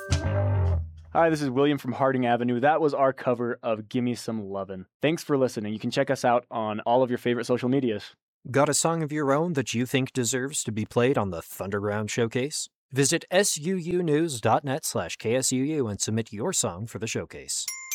Hi, this is William from Harding Avenue. That was our cover of Gimme Some Lovin'. Thanks for listening. You can check us out on all of your favorite social medias. Got a song of your own that you think deserves to be played on the Thunderground Showcase? Visit suunews.net/KSUU and submit your song for the showcase.